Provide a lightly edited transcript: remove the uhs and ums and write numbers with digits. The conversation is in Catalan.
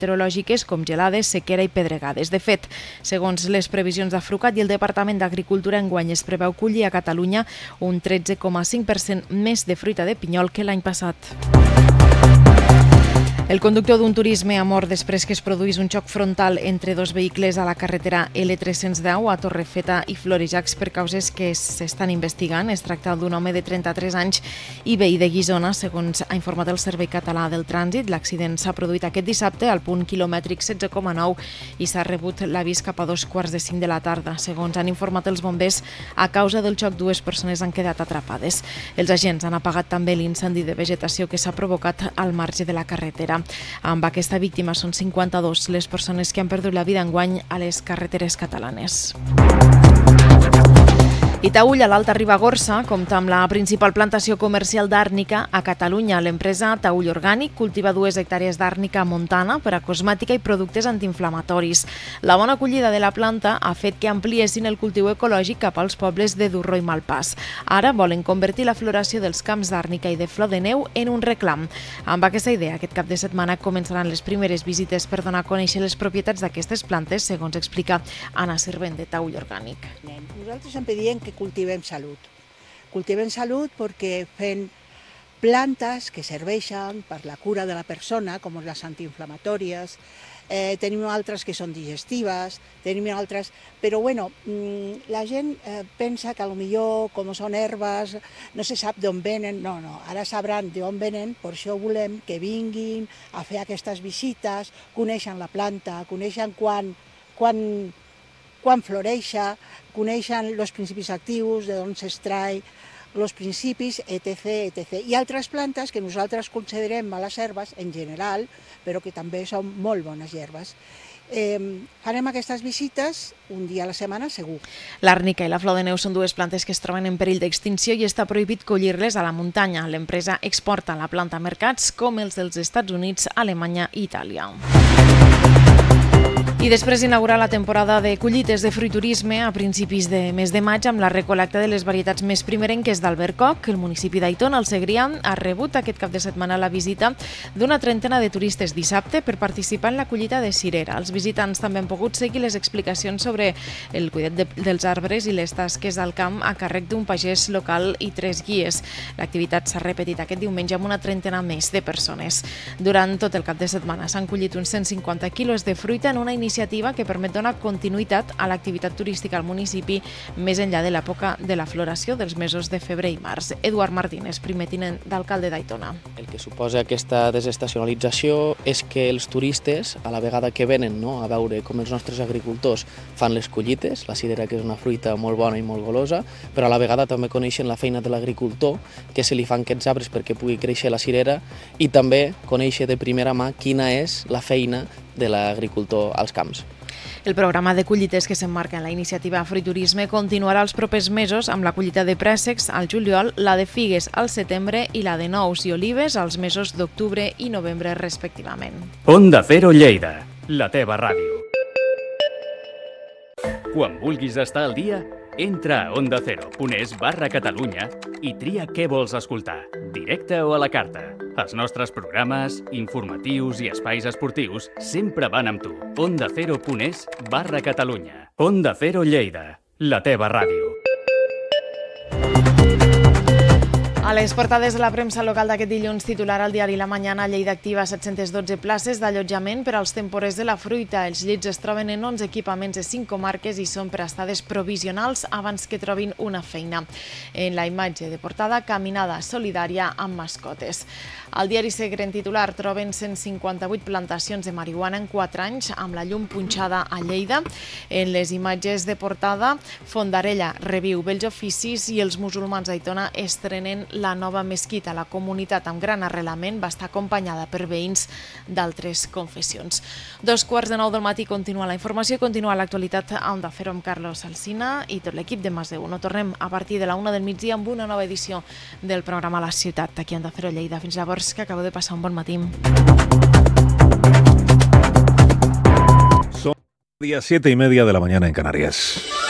meteorològiques com gelades, sequera i pedregades. De fet, segons les previsions d'Afrucat i el Departament d'Agricultura, enguany es preveu collir a Catalunya un 13,5% més de fruita de pinyol que l'any passat. El conductor d'un turisme ha mort després que es produís un xoc frontal entre dos vehicles a la carretera L310 a Torrefeta i Florejacs per causes que s'estan investigant. Es tracta d'un home de 33 anys i veí de Guissona, segons ha informat el Servei Català del Trànsit. L'accident s'ha produït aquest dissabte al punt quilomètric 16,9 i s'ha rebut l'avís cap a 2:45 de la tarda. Segons han informat els bombers, a causa del xoc 2 persones han quedat atrapades. Els agents han apagat també l'incendi de vegetació que s'ha provocat al marge de la carretera. Amb aquesta víctima són 52 les persones que han perdut la vida enguany a les carreteres catalanes. I Taüll, a l'Alta Ribagorça, compta amb la principal plantació comercial d'àrnica a Catalunya. L'empresa Taüll Orgànic cultiva 2 hectàrees d'àrnica montana per a cosmètica i productes antiinflamatoris. La bona acollida de la planta ha fet que ampliessin el cultiu ecològic cap als pobles de Durro i Malpàs. Ara volen convertir la floració dels camps d'àrnica i de flor de neu en un reclam. Amb aquesta idea, aquest cap de setmana començaran les primeres visites per donar a conèixer les propietats d'aquestes plantes, segons explica Anna Servent de Taüll Orgànic. Nosaltres sempre diem que cultivem salut. Cultivem salut perquè fem plantes que serveixen per la cura de la persona, com les antiinflamatòries, tenim altres que són digestives, tenim altres... Però bueno, la gent pensa que potser com són herbes no se sap d'on venen. No, ara sabran d'on venen, per això volem que vinguin a fer aquestes visites, coneixen la planta, coneixen quan floreix, coneixen els principis actius, d'on s'extrai, els principis, etc. Hi ha altres plantes que nosaltres considerem males herbes en general, però que també són molt bones herbes. Farem aquestes visites un dia a la setmana, segur. L'àrnica i la flor de neu són 2 plantes que es troben en perill d'extinció i està prohibit collir-les a la muntanya. L'empresa exporta la planta a mercats com els dels Estats Units, Alemanya i Itàlia. I després d'inaugurar la temporada de collites de fruiturisme a principis de mes de maig amb la recol·lecta de les varietats més primerenques d'Albercoc, el municipi d'Aitona, al Segrià, ha rebut aquest cap de setmana la visita d'una trentena de turistes dissabte per participar en la collita de cirera. Els visitants també han pogut seguir les explicacions sobre el cuidat dels arbres i les tasques al camp a càrrec d'un pagès local i 3 guies. L'activitat s'ha repetit aquest diumenge amb una trentena més de persones. Durant tot el cap de setmana s'han collit uns 150 quilos de fruita en una iniciativa que permet donar continuïtat a l'activitat turística al municipi més enllà de l'època de la floració dels mesos de febrer i març. Eduard Martínez, primer tinent d'alcalde d'Aitona. El que suposa aquesta desestacionalització és que els turistes, a la vegada que venen a veure com els nostres agricultors fan les collites, la cirera, que és una fruita molt bona i molt golosa, però a la vegada també coneixen la feina de l'agricultor, que se li fan aquests arbres perquè pugui créixer la cirera, i també conèixer de primera mà quina és la feina de l'agricultor als camps. El programa de collites que s'emmarca en la iniciativa Fruiturisme continuarà els propers mesos amb la collita de préssecs al juliol, la de figues al setembre i la de nous i olives als mesos d'octubre i novembre respectivament. Onda Cero Lleida, la teva ràdio. Quan vulguis estar al dia, entra a ondacero.es/Catalunya i tria què vols escoltar, directe o a la carta. Els nostres programes, informatius i espais esportius sempre van amb tu. ondacero.es/Catalunya. Onda Cero Lleida, la teva ràdio. A les portades de la premsa local d'aquest dilluns, titular al diari La Mañana: Lleida activa 712 places d'allotjament per als temporers de la fruita. Els llits es troben en 11 equipaments de 5 comarques i són per estades provisionals abans que trobin una feina. En la imatge de portada, caminada solidària amb mascotes. Al diari Segre, en titular, troben 158 plantacions de marihuana en 4 anys amb la llum punxada a Lleida. En les imatges de portada, Fondarella reviu vells oficis i els musulmans d'Aitona estrenen la nova mesquita. La comunitat amb gran arrelament va estar acompanyada per veïns d'altres confessions. 2:15 del matí continua la informació, continua l'actualitat a Onda Cero amb Carlos Alsina i tot l'equip de Más de Uno. Tornem a partir de la 1 del migdia amb una nova edició del programa La Ciutat, aquí a Onda Cero Lleida. Fins llavors, que acabeu de passar un bon matí. Son 7:30 de la mañana en Canarias.